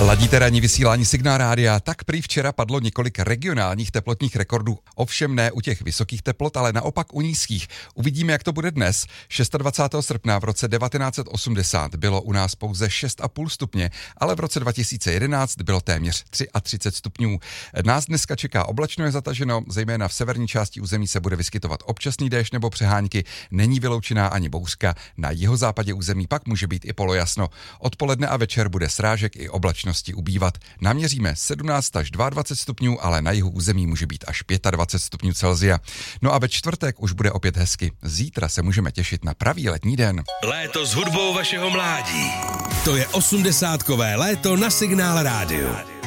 Ladíte ranní vysílání Signál rádia, tak prý včera padlo několik regionálních teplotních rekordů. Ovšem ne u těch vysokých teplot, ale naopak u nízkých. Uvidíme, jak to bude dnes. 26. srpna v roce 1980 bylo u nás pouze 6,5 stupně, ale v roce 2011 bylo téměř 33 stupňů. Nás dneska čeká oblačno je zataženo, zejména v severní části území se bude vyskytovat občasný déšť nebo přehánky, není vyloučená ani bouřka. Na jihozápadě území pak může být i polojasno. Odpoledne a večer bude srážek i oblačnosti ubývat. Naměříme 17 až 22 stupňů, ale na jihu území může být až 25 stupňů Celsia. No a ve čtvrtek už bude opět hezky. Zítra se můžeme těšit na pravý letní den. Léto s hudbou vašeho mládí. To je 80kové léto na Signál rádiu.